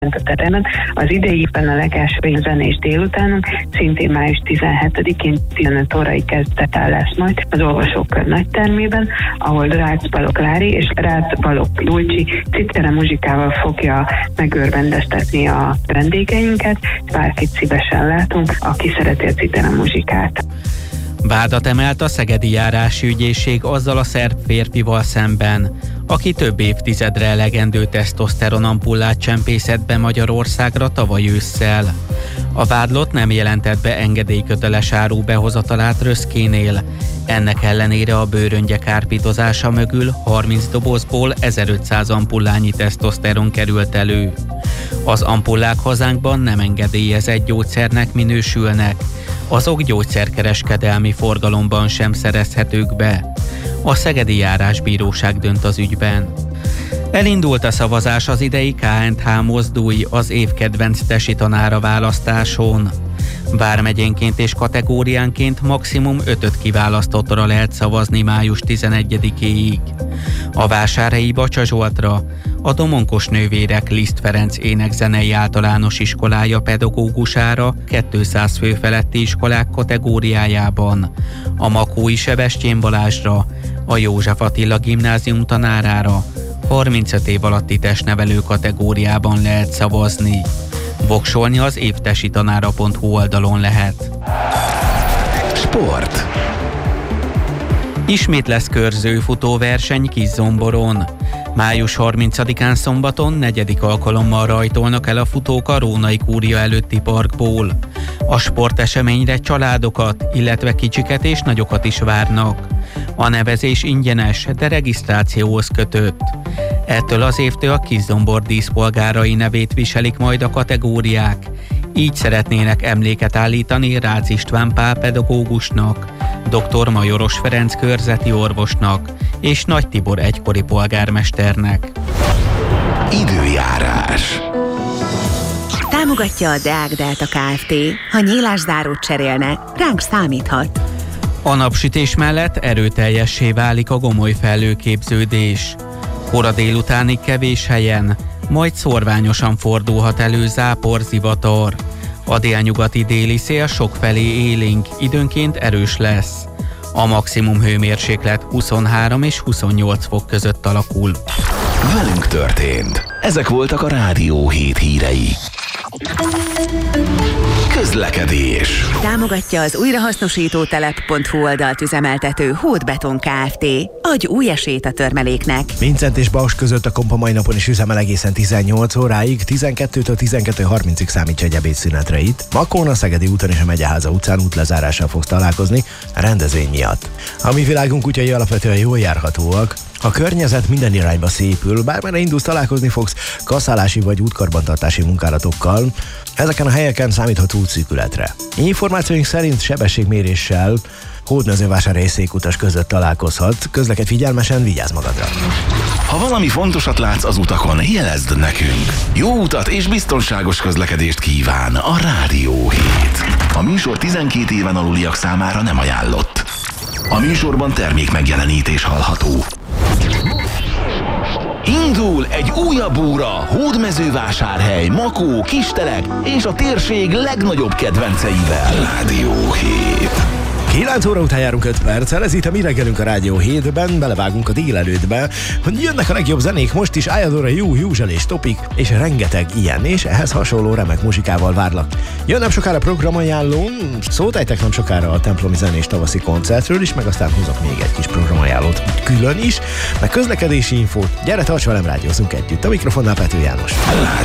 a teremben. Az idei évben a legelső zenés délutánunk szintén május 17-én 15 órai kezdettel lesz majd az Olvasókör nagytermében, ahol Rácz Balogh Lári és Rácz Balogh Julcsi citera muzsikával fogja megörvendeztetni a vendégeinket. Bárkit szívesen látunk, aki szereti a citera muzsikát. Vádat emelt a szegedi járási ügyészség azzal a szerb férfival szemben, aki több évtizedre elegendő tesztoszteron ampullát csempészett be Magyarországra tavaly ősszel. A vádlott nem jelentett be engedélyköteles áru behozatalát Röszkénél. Ennek ellenére a bőröngye kárpítozása mögül 30 dobozból 1500 ampullányi tesztoszteron került elő. Az ampullák hazánkban nem engedélyezett gyógyszernek minősülnek, azok gyógyszerkereskedelmi forgalomban sem szerezhetők be. A szegedi járásbíróság dönt az ügyben. Elindult a szavazás az idei KNTH Mozdulj az év kedvenc tesi tanára választáson. Vármegyénként és kategóriánként maximum 5 kiválasztottra lehet szavazni május 11-éig. A Vásárhelyi Bacsa Zsoltra, a Domonkos Nővérek Liszt Ferenc Énekzenei Általános Iskolája pedagógusára 200 fő feletti iskolák kategóriájában, a Makói Sebestyén Balázsra, a József Attila Gimnázium tanárára 35 év alatti testnevelő kategóriában lehet szavazni. Voksolni az évtesitanára.hu oldalon lehet. Sport. Ismét lesz körzőfutóverseny Kiszomboron. Május 30-án szombaton 4. alkalommal rajtolnak el a futók a Rónai Kúria előtti parkból. A sporteseményre családokat, illetve kicsiket és nagyokat is várnak. A nevezés ingyenes, de regisztrációhoz kötött. Ettől az évtől a Kiszombor díszpolgárai nevét viselik majd a kategóriák. Így szeretnének emléket állítani Rácz István Pál pedagógusnak, dr. Majoros Ferenc körzeti orvosnak és Nagy Tibor egykori polgármesternek. Időjárás. Támogatja a Deák Delta Kft. Ha nyílászárót cserélne, ránk számíthat. A napsütés mellett erőteljessé válik a gomoly felhőképződés. Kora délutánig kevés helyen, majd szorványosan fordulhat elő zápor, zivatar. A délnyugati déli szél sokfelé élénk, időnként erős lesz. A maximum hőmérséklet 23 és 28 fok között alakul. Velünk történt. Ezek voltak a Rádió 7 hírei. Közlekedés. Támogatja az újrahasznosítótelep.hu oldalt üzemeltető Hódbeton Kft. Adj új esélyt a termeléknek. Vincent és Bausch között a Kompa mai napon is üzemel egészen 18 óráig, 12-től 12:30-ig számítsa egy ebédszünetre itt. Makón a Szegedi úton és a Megyeháza utcán útlezárással fogsz találkozni a rendezvény miatt. A mi világunk útjai alapvetően jól járhatóak. A környezet minden irányba szépül, bármire indulsz, találkozni fogsz kaszálási vagy útkarbantartási munkálatokkal. Ezeken a helyeken számíthatsz útszűkületre. Információink szerint sebességméréssel Hódmezővásárhely Székutas között találkozhat. Közlekedj figyelmesen, vigyázz magadra! Ha valami fontosat látsz az utakon, jelezd nekünk. Jó utat és biztonságos közlekedést kíván a Rádió 7. A műsor 12 éven aluliak számára nem ajánlott. A műsorban termék megjelenítés hallható. Indul egy újabb óra Hódmezővásárhely, Makó, Kistelek és a térség legnagyobb kedvenceivel. Rádió 7. 9 óra után járunk 5 perccel, ez itt a mi reggelünk a Rádió 7-ben, belevágunk a délelőttbe, hogy jönnek a legjobb zenék, most is Ayadora, You, Júzsel és Topik, és rengeteg ilyen, és ehhez hasonló remek muzsikával várlak. Jön nem sokára programajánló, szót ejtek nem sokára a templomi zenés tavaszi koncertről is, meg aztán hozok még egy kis programajánlót külön is, meg közlekedési infót. Gyere, tarts velem, rádiózunk együtt. A mikrofonnál Pető János.